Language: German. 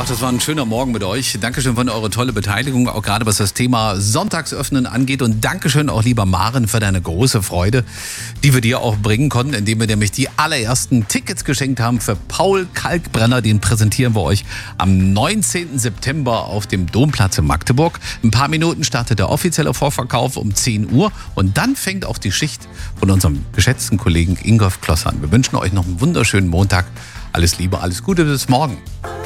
das war ein schöner Morgen mit euch. Dankeschön für eure tolle Beteiligung, auch gerade was das Thema Sonntagsöffnen angeht. Und Dankeschön auch, lieber Maren, für deine große Freude, die wir dir auch bringen konnten, indem wir nämlich die allerersten Tickets geschenkt haben für Paul Kalkbrenner. Den präsentieren wir euch am 19. September auf dem Domplatz in Magdeburg. Ein paar Minuten startet der offizielle Vorverkauf um 10 Uhr. Und dann fängt auch die Schicht von unserem geschätzten Kollegen Ingolf Kloss an. Wir wünschen euch noch einen wunderschönen Montag. Alles Liebe, alles Gute, bis morgen.